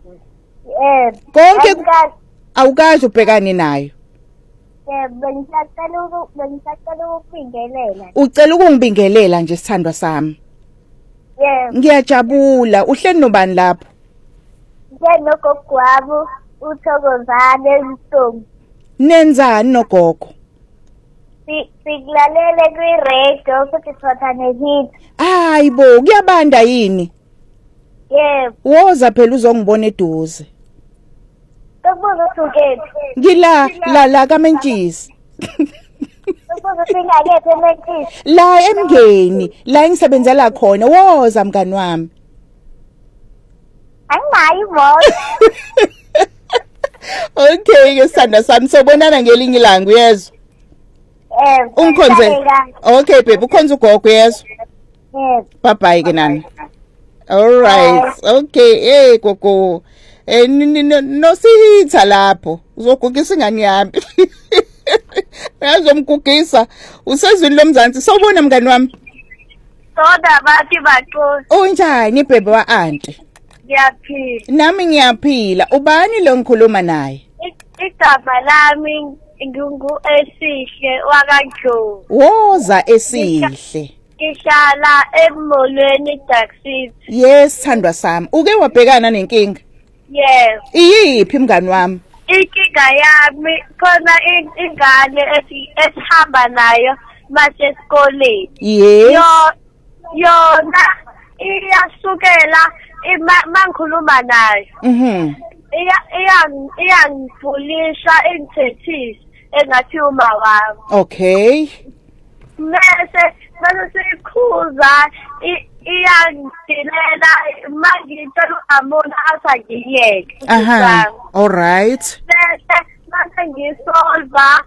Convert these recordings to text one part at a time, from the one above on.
Konke awukazi ubhekane nayo. Bengisacela ukubingelela. Ucela ukungibingelela nje sithandwa sami. Ngiyajabula. Uhleli nobani lapho? Nogogo wami uThokozane Msomi. Nenzani nogogo? Sikulalele kwi-radio futhi sithatha ne-hit. Hayibo, kuyabanda yini? Yebo. Woza phela uzongibona eduze. Kubuza ukuphi? Ngila kaMentshisi. Kubuza singakephi eMentshisi? La emngeni, la engisebenzela khona. Woza mngani wami. Anginayo imoto. Okay, ngesithanda sami sobonana ngelinye ilanga uyezwa. Ungikhonze. Okay baby, ukhonza ugogo yezwa. Bye bye ke nana. All right. Okay, gogo. Nositha lapho. Uzogugisa ingane yami. Uyazomgugisa. Usezweni lomzansi. Sawubona mngani wami. Soda bathi baxoxa. Unjani bebe wa auntie? Ngiyaphila. Nami ngiyaphila. Ubani lo ngikhuluma naye? Igama lami ngingu Esihle wakaJo. Woza Esihle. Ngihlala emolweni Taxi. Yes, thandwa sami. Uke wabhekana nenkinga? Yes. Iyiphi mngani wami? Inkinga yami khona ingane esihamba nayo mase esikoleni. Yes. Yona iyasukela mangikhuluma nayo. Iyangifulisha ingithethisa engathi uma wami. Okay. Mase sikhuza iyangidilela mangicela uhamona asangiyeke. All right. Mase ngisolva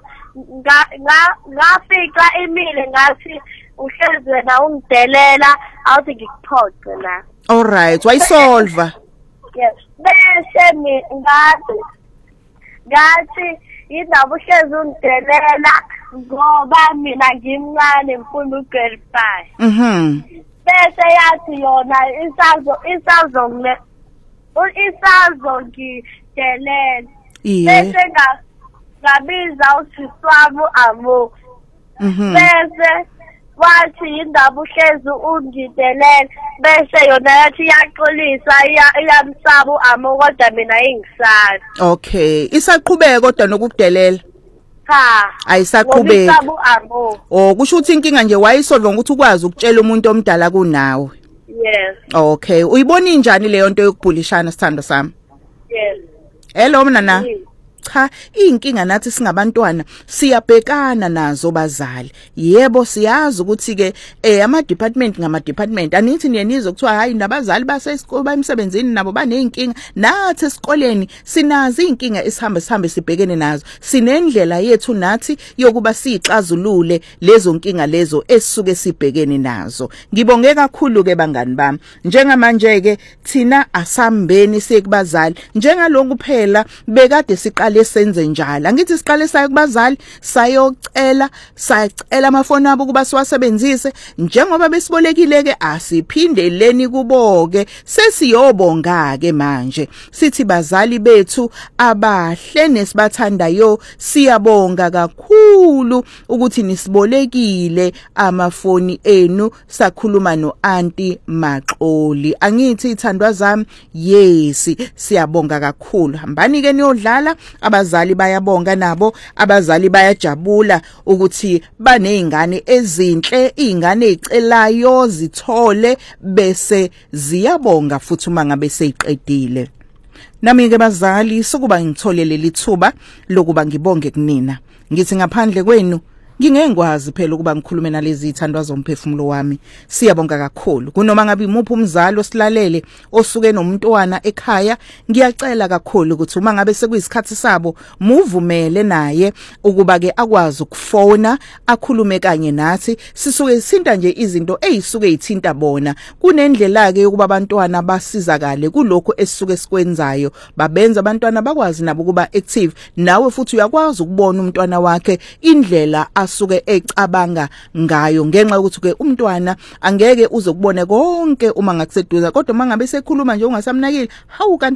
ngafika imile ngathi uhlezi wena ungidelela awuthi ngikuphoxe la. All right. Wayisolva? Yes. Bese ngathi yindaba uhlezi ungidelela ngoba mina ngimncane ngifuna ugrade 5. Bese yathi yona isazongidelela. Bese ngabiza usiswami Amo. Bese wathi yindaba uhlezi ungidelela. Bese yona yathi iyaxolisa iyamsaba Amo kodwa mina ingisala. Okay. Isaqhubeka kodwa nokukudelela? Cha. Ayisaqhubeki. Oh, kusho ukuthi inkinga nje wayisolva ukuthi ukwazi ukutshela umuntu omdala kunawe. Yes. Okay. Uyibona injani leyo nto yokubhulishana sithando sami? Yes. Hello mnana. Cha, inkinga nathi singabantwana siyabhekana nazo bazali. Yebo siyazi ukuthi ke ama department ngama department anithi niyenizwe kuthiwa hayi nabazali basesikole bayimsebenzini nabo baneyinkinga. Nathi esikoleni sinazi inkinga esihambe sibhekene nazo. Sinendlela yethu nathi yokuba sixazulule lezo nkinga lezo esisuke sibhekene nazo. Ngibonge kakhulu ke bangani bami. Njengamanje ke thina asambeni sekubazali njengalokhu phela bekade siqale senze njalo. Angithi siqale saye kubazali sacela amafoni abo kuba siwasebenzise njengoba besibolekile ke asiphindeleni kuboke sesiyobonga ke manje sithi bazali bethu abahle nesibathandayo siyabonga kakhulu ukuthi nisibolekile amafoni enu sakhuluma no Auntie Maxoli. Angithi ithandwa zami yes siyabonga kakhulu. Hambani ke niyodlala. Abazali bayabonga nabo, abazali bayajabula ukuthi banezingane ezinhle, izingane ezicelayo zithole bese ziyabonga futhi uma ngabe seyiqedile. Nami ke bazali sokuba ngitholele lithuba lokuba ngibonge kunina. Ngithi ngaphandle kwenu ngingengwazi phela ukuba ngikhulume nalezi izithandwa zomphefumulo wami. Siyabonga kakhulu. Kunoma ngabe imuphi umzali osilalele osuke nomntwana ekhaya, ngiyacela kakhulu ukuthi uma ngabe sekuyisikhathi sabo muvumele naye ukuba ke akwazi ukufona akhulume kanye nathi. Sisuke sinta nje izinto ezisuke ithinta bona. Kunendlela ke yokuba abantwana basizakale kulokho esisuke sikwenzayo. Babenza abantwana bakwazi nabo kuba active. Nawe futhi uyakwazi ukubona umntwana wakhe indlela asuke ecabanga ngayo ngenxa ukuthi ke umntwana angeke uzokubone konke uma ngakuseduza kodwa mangabe sekhuluma nje ungasamnakile hawu